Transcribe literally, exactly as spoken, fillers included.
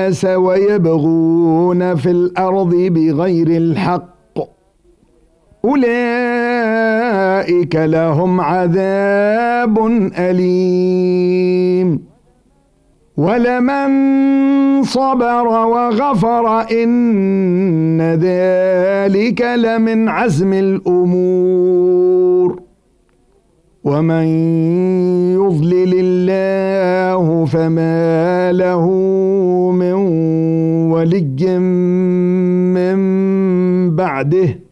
الناس ويبغون في الأرض بغير الحق أولئك لهم عذاب أليم ولمن صبر وغفر إن ذلك لمن عزم الأمور ومن يضلل الله فما له من ولي من بعده